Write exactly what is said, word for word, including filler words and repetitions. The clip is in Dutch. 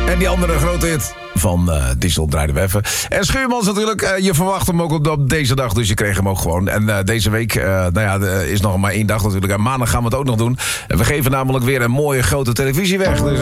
En die andere grote hit van uh, Diesel draaiden we even. En Schuurmans natuurlijk, uh, je verwacht hem ook op, op deze dag, dus je kreeg hem ook gewoon. En uh, deze week, uh, nou ja, er is nog maar één dag natuurlijk. En maandag gaan we het ook nog doen. En we geven namelijk weer een mooie grote televisie weg. Dus